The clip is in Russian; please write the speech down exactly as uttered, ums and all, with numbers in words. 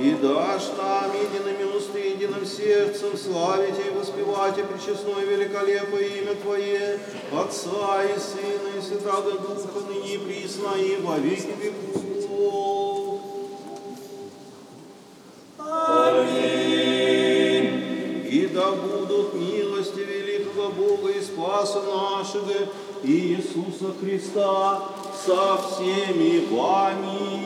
и дашь нам едиными устами, единым сердцем славить и воспевать и пречестное великолепное имя Твое, Отца и Сына и Святаго Духа, ныне и присно и во веки веков. Аминь. И да будут милости великого Бога и Спаса нашего Иисуса Христа со всеми вами.